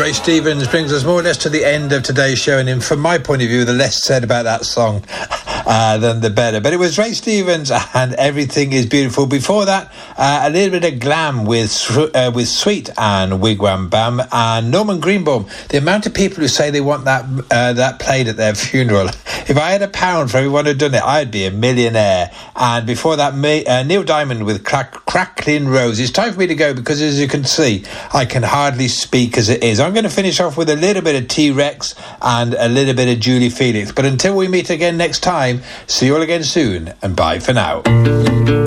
Ray Stevens brings us more or less to the end of today's show, and from my point of view, the less said about that song than the better. But it was Ray Stevens and Everything Is Beautiful. Before that, a little bit of glam with Sweet and Wigwam Bam and Norman Greenbaum. The amount of people who say they want that played at their funeral. If I had £1 for everyone who'd done it, I'd be a millionaire. And before that, Neil Diamond with Crackling Rose. It's time for me to go because, as you can see, I can hardly speak as it is. I'm going to finish off with a little bit of T-Rex and a little bit of Julie Felix. But until we meet again next time, see you all again soon, and bye for now.